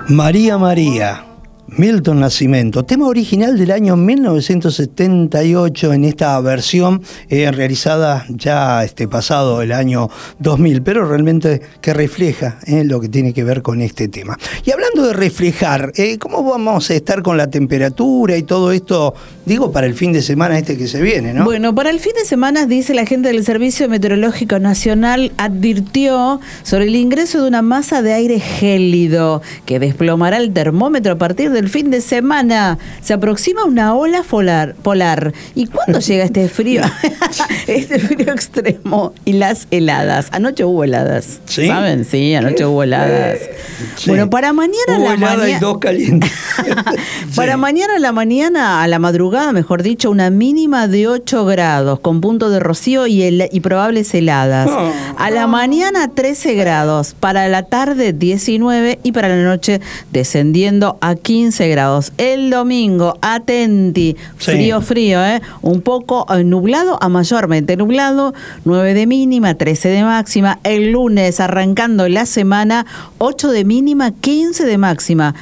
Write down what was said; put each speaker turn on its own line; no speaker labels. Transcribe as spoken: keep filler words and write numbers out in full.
María María, Milton Nascimento, tema original del año mil novecientos setenta y ocho en esta versión eh, realizada ya este pasado el año dos mil, pero realmente que refleja eh, lo que tiene que ver con este tema. Y hablando de reflejar, eh, ¿cómo vamos a estar con la temperatura y todo esto? Digo, para el fin de semana este que se viene, ¿no?
Bueno, para el fin de semana, dice la gente del Servicio Meteorológico Nacional, advirtió sobre el ingreso de una masa de aire gélido que desplomará el termómetro a partir del fin de semana. Se aproxima una ola polar. polar. ¿Y cuándo llega este frío? Este frío extremo y las heladas. Anoche hubo heladas.
¿Sí?
¿Saben? Sí, anoche hubo heladas.
Sí.
Bueno, para mañana a
Hubo
la
helada
mañana.
y dos calientes.
Para
Sí.
mañana a la mañana, a la madrugada, mejor dicho, una mínima de ocho grados, con punto de rocío y, hel- y probables heladas.
Oh.
A la mañana trece grados, para la tarde diecinueve y para la noche descendiendo a quince grados. El domingo, atenti,
Sí.
frío, frío, ¿eh? Un poco eh, nublado a mayormente nublado, nueve de mínima, trece de máxima. El lunes, arrancando la semana, ocho de mínima, quince de máxima.